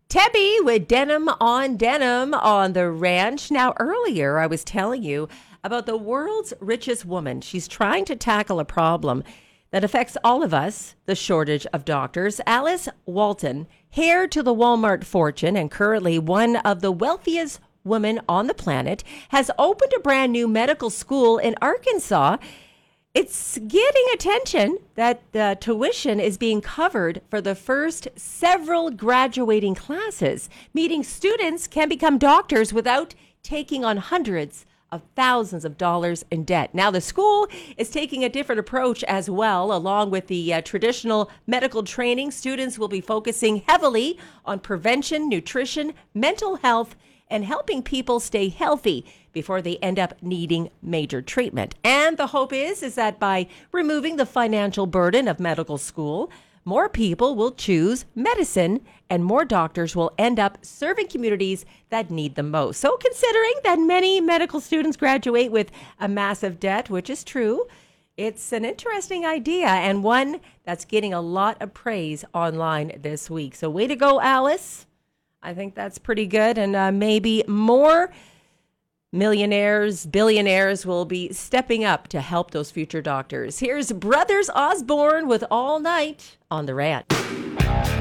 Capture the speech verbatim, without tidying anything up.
Tebby with Denim on Denim on the ranch. Now, earlier I was telling you about the world's richest woman. She's trying to tackle a problem that affects all of us, the shortage of doctors. Alice Walton, heir to the Walmart fortune and currently one of the wealthiest women on the planet, has opened a brand new medical school in Arkansas. It's getting attention that the tuition is being covered for the first several graduating classes, meaning students can become doctors without taking on hundreds of thousands of dollars in debt. Now, the school is taking a different approach as well. Along with the uh, traditional medical training, students will be focusing heavily on prevention, nutrition, mental health, and helping people stay healthy before they end up needing major treatment. And the hope is, is that by removing the financial burden of medical school, more people will choose medicine and more doctors will end up serving communities that need them most. So considering that many medical students graduate with a massive debt, which is true, it's an interesting idea and one that's getting a lot of praise online this week. So way to go, Alice. I think that's pretty good. And uh, maybe more millionaires, billionaires will be stepping up to help those future doctors. Here's Brothers Osborne with All Night on the Ranch.